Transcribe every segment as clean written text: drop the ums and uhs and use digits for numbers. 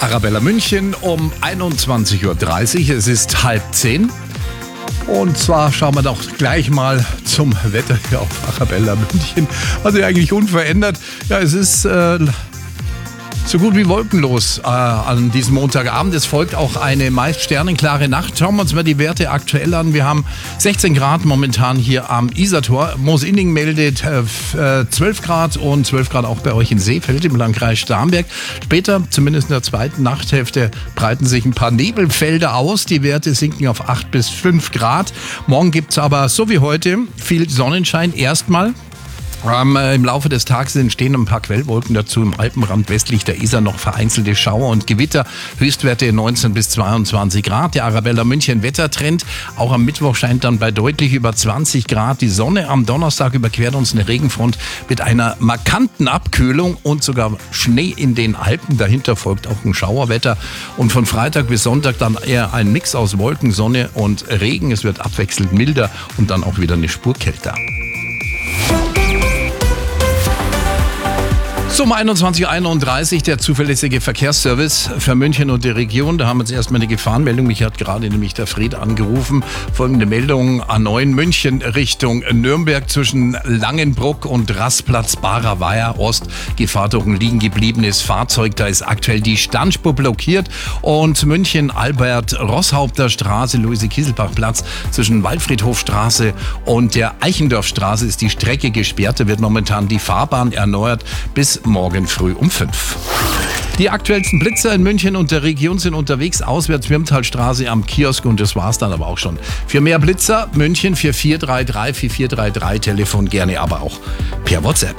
Arabella München um 21.30 Uhr. Es ist 9:30. Und zwar schauen wir doch gleich mal zum Wetter hier auf Arabella München. Also eigentlich unverändert. Ja, es ist so gut wie wolkenlos an diesem Montagabend. Es folgt auch eine meist sternenklare Nacht. Schauen wir uns mal die Werte aktuell an. Wir haben 16 Grad momentan hier am Isartor. Moos-Inning meldet 12 Grad und 12 Grad auch bei euch in Seefeld im Landkreis Starnberg. Später, zumindest in der zweiten Nachthälfte, breiten sich ein paar Nebelfelder aus. Die Werte sinken auf 8 bis 5 Grad. Morgen gibt es aber, so wie heute, viel Sonnenschein erstmal. Im Laufe des Tages entstehen ein paar Quellwolken dazu. Im Alpenrand westlich der Isar noch vereinzelte Schauer und Gewitter. Höchstwerte 19 bis 22 Grad. Der Arabella München Wettertrend. Auch am Mittwoch scheint dann bei deutlich über 20 Grad die Sonne. Am Donnerstag überquert uns eine Regenfront mit einer markanten Abkühlung und sogar Schnee in den Alpen. Dahinter folgt auch ein Schauerwetter. Und von Freitag bis Sonntag dann eher ein Mix aus Wolken, Sonne und Regen. Es wird abwechselnd milder und dann auch wieder eine Spur kälter. Um 21.31 Uhr der zuverlässige Verkehrsservice für München und die Region. Da haben wir jetzt erstmal eine Gefahrenmeldung. Mich hat gerade nämlich der Fred angerufen. Folgende Meldung: A9 München Richtung Nürnberg zwischen Langenbruck und Rastplatz Barer Weiher Ost. Gefahr durch ein liegen gebliebenes Fahrzeug. Da ist aktuell die Standspur blockiert. Und München Albert-Rosshaupter Straße, Luise-Kieselbach-Platz zwischen Waldfriedhofstraße und der Eichendorfstraße ist die Strecke gesperrt. Da wird momentan die Fahrbahn erneuert bis morgen früh um 5. Die aktuellsten Blitzer in München und der Region sind unterwegs. Auswärts Wirmtalstraße am Kiosk und das war's dann aber auch schon. Für mehr Blitzer München 4433 4433, Telefon gerne aber auch per WhatsApp.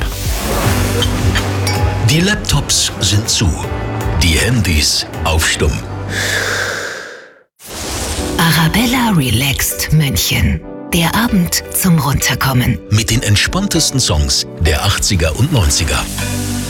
Die Laptops sind zu, die Handys auf Stumm. Arabella Relaxed München. Der Abend zum Runterkommen. Mit den entspanntesten Songs der 80er und 90er.